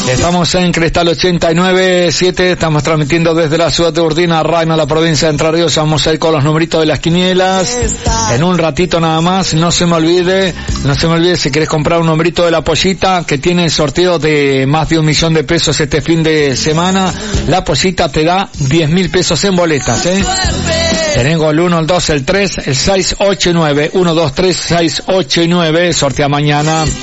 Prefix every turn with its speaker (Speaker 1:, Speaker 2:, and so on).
Speaker 1: Estamos en Cristal 89.7, estamos transmitiendo desde la ciudad de Urdina, Raima, la provincia de Entre Ríos. Vamos a ir con los numeritos de las quinielas en un ratito nada más. No se me olvide si querés comprar un numerito de la pollita que tiene sorteo de más de 1 millón de pesos este fin de semana. La pollita te da 10.000 pesos en boletas, Tengo el 1, el 2, el 3, el 6, 8 y 9. 1, 2, 3, 6, 8 y 9. Sortea mañana.